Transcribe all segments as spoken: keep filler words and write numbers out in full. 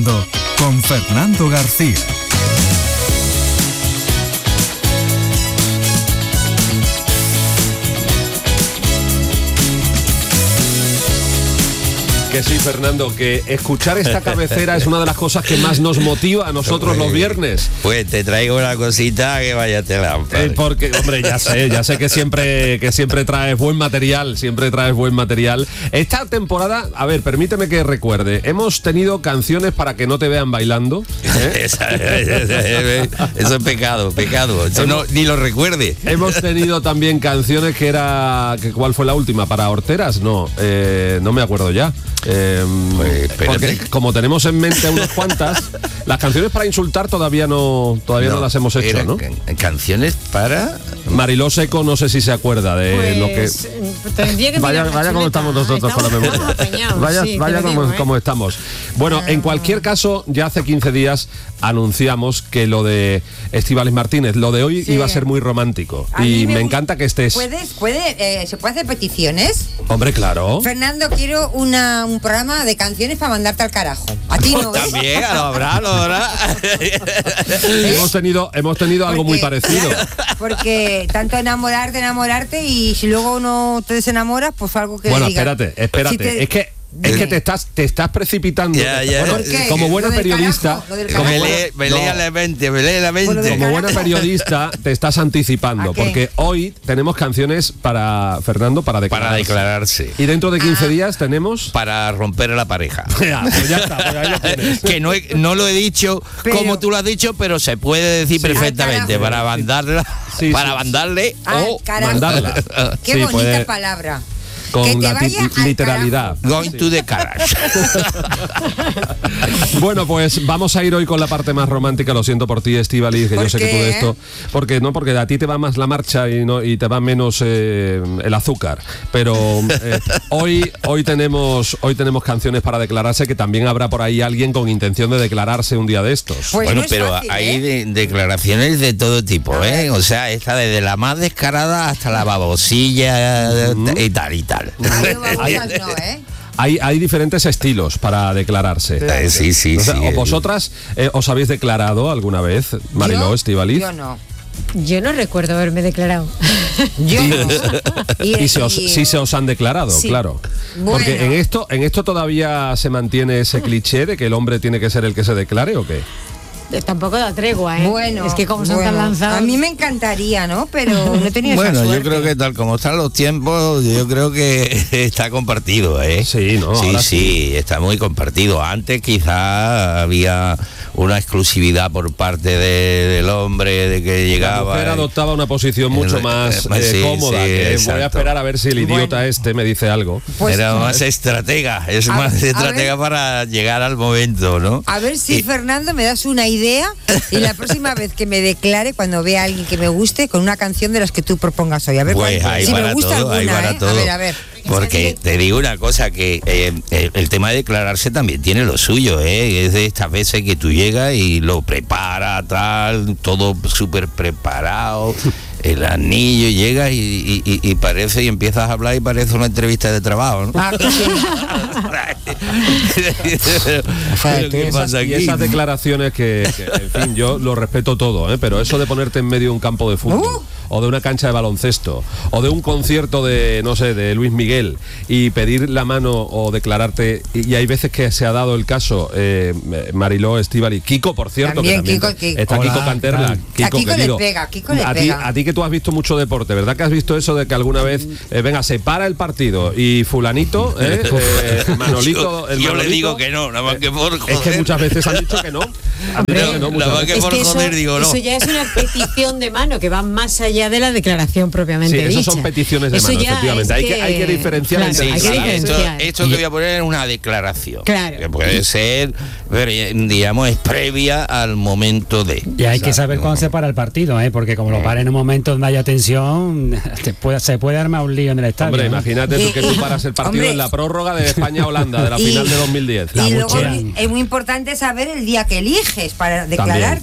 Con Fernando García. Que sí, Fernando, que escuchar esta cabecera es una de las cosas que más nos motiva a nosotros los viernes. Pues te traigo una cosita que vaya tela. Eh, porque, hombre, ya sé, ya sé que siempre, que siempre traes buen material, siempre traes buen material. Esta temporada, a ver, permíteme que recuerde, hemos tenido canciones para que no te vean bailando. ¿eh? Eso es pecado, pecado. Eso no, ni lo recuerde. Hemos tenido también canciones que era, que, ¿cuál fue la última? ¿Para horteras? No, eh, no me acuerdo ya. Eh, pues, porque como tenemos en mente unas cuantas, las canciones para insultar todavía no todavía no, no las hemos hecho, ¿no? Can- canciones para Mariló Seco, no sé si se acuerda de pues, lo que, que vaya, vaya como estamos nosotros con la memoria. Vaya, sí, vaya como, digo, ¿eh? como estamos. Bueno, en cualquier caso, ya hace quince días anunciamos que lo de Estíbaliz Martínez, lo de hoy sí. iba a ser muy romántico. A Y me, me encanta que estés. ¿Puedes, puede, eh, ¿Se puede hacer peticiones? Hombre, claro. Fernando, quiero una, un programa de canciones para mandarte al carajo. A ti no, ¿eh? También, a lo habrá, a lo habrá. hemos tenido, hemos tenido algo muy Porque, parecido. Porque tanto enamorarte, enamorarte, y si luego no te desenamoras, pues algo que Bueno, diga. espérate, espérate. Si te- Es que es que te estás te estás precipitando. Ya, ya. Bueno, ¿Por qué? como buena Lo del periodista, carajo, lo del como carajo. Me buena- lee, me no, lee la mente, me lee la Bueno, mente. de- como buena carajo. periodista te estás anticipando, ¿A qué? porque hoy tenemos canciones para Fernando para declararse. Para declararse. Y dentro de quince Ah. días tenemos Para romper a la pareja. ya, pues ya está, pues ahí lo tienes. Que no, he- no lo he dicho Pero- como tú lo has dicho, pero se puede decir Sí. perfectamente. Al Para carajo. mandarla, Sí, para sí. mandarle Al o carajo. mandarla. Qué Sí, bonita puede- palabra. con Que te la ti- vaya al literalidad. going to the garage. Bueno, pues vamos a ir hoy con la parte más romántica. Lo siento por ti, Estíbaliz, que ¿Por yo sé que tú qué? de esto, porque no, porque a ti te va más la marcha y no y te va menos eh, el azúcar. Pero eh, hoy hoy tenemos hoy tenemos canciones para declararse, que también habrá por ahí alguien con intención de declararse un día de estos. Pues Bueno, no es pero fácil, hay ¿eh? de- declaraciones de todo tipo, ¿eh? O sea, esta desde la más descarada hasta la babosilla y tal y tal. Ay, babosas no, ¿eh? Hay, hay diferentes estilos para declararse. Eh, sí, sí, O sea, sí. ¿o vosotras eh, os habéis declarado alguna vez, Mariló, Yo- Estíbaliz? Yo no. Yo no recuerdo haberme declarado. Yo no. Y se os, y- sí se os han declarado, Sí. claro. Bueno. Porque en esto, en esto todavía se mantiene ese cliché de que el hombre tiene que ser el que se declare, ¿o qué? Eh, Tampoco da tregua, ¿eh? Bueno, es que como son tan bueno, lanzados. a mí me encantaría, ¿no? Pero no he tenido esa Bueno, yo suerte. creo que tal como están los tiempos, yo creo que está compartido, ¿eh? Sí, ¿no? Sí, Ahora sí, está muy compartido. Antes quizá había una exclusividad por parte de- del hombre, de que La llegaba... mujer eh, adoptaba una posición mucho eh, más eh, eh, sí, cómoda, sí, que voy a exacto. esperar a ver si el idiota Bueno. este me dice algo. Pues, era más estratega, es A- más a estratega ver. para llegar al momento, ¿no? A ver si, Y- Fernando, me das una idea y la próxima vez que me declare, cuando vea a alguien que me guste, con una canción de las que tú propongas hoy. A ver, Pues cuál- ahí si me para gusta todo, ahí alguna, para ¿eh? todo. A ver, a ver. Porque te digo una cosa, que eh, el, el tema de declararse también tiene lo suyo, ¿eh? Es de estas veces que tú llegas y lo prepara, tal, todo súper preparado, el anillo, y llegas y, y- y- y parece, y empiezas a hablar y parece una entrevista de trabajo, ¿no? Ah, que sí. Pero, ¿qué Esas- pasa y aquí? esas declaraciones que, que, en fin, yo lo respeto todo, ¿eh? Pero eso de ponerte en medio de un campo de fútbol, Uh. o de una cancha de baloncesto, o de un concierto de, no sé, de Luis Miguel, y pedir la mano o declararte, y, y hay veces que se ha dado el caso, eh, Mariló, Estíbaliz, Kiko, por cierto, También, que también Kiko, Kiko. está Hola, Kiko Canterla. ¿qué tal? Kiko, A Kiko le querido. pega, Kiko le a ti, pega. a ti que tú has visto mucho deporte, ¿verdad que has visto eso de que alguna vez, eh, venga, se para el partido y fulanito, eh, eh, Manolito, yo, el yo le Manolito, digo que no, nada más que por joder. es que muchas veces han dicho que no. Han dicho que no muchas Nada más veces. que Es por que eso, joder digo no. eso ya es una petición de mano que va más allá de la declaración propiamente Sí, dicha. eso son peticiones de Eso mano, ya efectivamente. es Hay que- hay que diferenciar claro, entre hay que Sí, esto, diferenciar. esto que voy a poner es una declaración. Claro. Que puede ser, pero, digamos, es previa al momento de. Y hay que saber cuándo se para el partido, ¿eh? Porque como lo para en un momento donde haya tensión, te puede- se puede armar un lío en el estadio. Hombre, ¿no? imagínate tú que tú paras el partido Hombre. en la prórroga de España-Holanda, de la Y- final de dos mil diez. La Y luego buchean. es muy importante saber el día que eliges para declararte,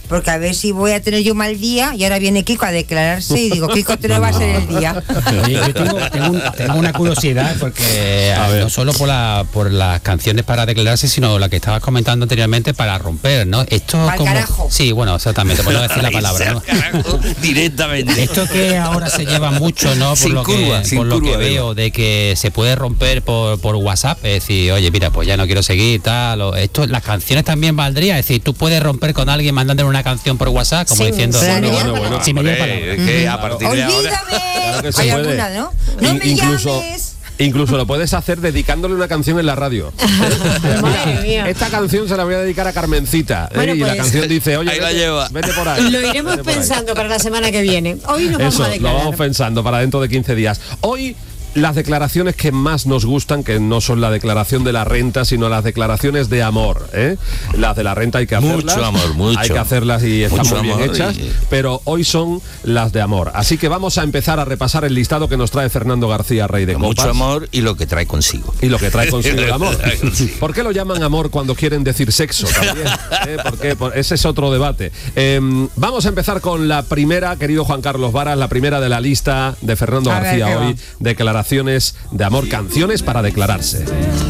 porque a ver si voy a tener yo mal día, y ahora viene Kiko a declararse y digo, Kiko, te no va a ser el día. Oye, yo tengo, tengo, un- tengo una curiosidad, porque A ver. no solo por, la, por las canciones para declararse, sino la que estabas comentando anteriormente para romper, ¿no? Esto Pa'l como... carajo. Sí, bueno, exactamente, por no decir la palabra, ¿no? Carajo, directamente. Esto que ahora se lleva mucho, ¿no? Por Sin lo curva, que, sin por lo curva, que veo, de que se puede romper por, por WhatsApp, es decir, oye, mira, pues ya no quiero seguir, tal, o esto, las canciones también valdría, es decir, tú puedes romper con alguien mandándole una canción por WhatsApp, como Sí, diciendo, sí, Bueno, Claro. bueno, bueno. si me dio Hombre, palabra. es que a partir de ahora... ¡Olvídame! Claro que se Hay puede. alguna, ¿no? ¡No In- me incluso, llames! incluso lo puedes hacer dedicándole una canción en la radio. Madre mía. Esta canción se la voy a dedicar a Carmencita. ¿eh? Bueno, y la pues- canción dice, oye, Ahí la vete, lleva. vete por ahí. Lo iremos vete por ahí. pensando para la semana que viene. Hoy nos vamos Eso, a lo declarar. vamos pensando para dentro de quince días. Hoy, las declaraciones que más nos gustan, que no son la declaración de la renta, sino las declaraciones de amor. ¿eh? Las de la renta hay que Mucho hacerlas. amor, mucho. Hay que hacerlas y están Mucho muy bien amor hechas. y- Pero hoy son las de amor. Así que vamos a empezar a repasar el listado que nos trae Fernando García, Rey de Con Copas. mucho amor y lo que trae consigo. Y lo que trae consigo el amor. Trae consigo. ¿Por qué lo llaman amor cuando quieren decir sexo también? ¿Eh? ¿Por qué? Por- ese es otro debate. Eh, vamos a empezar con la primera, querido Juan Carlos Varas, la primera de la lista de Fernando A ver, García ¿qué va? hoy. Declaraciones de amor, canciones para declararse.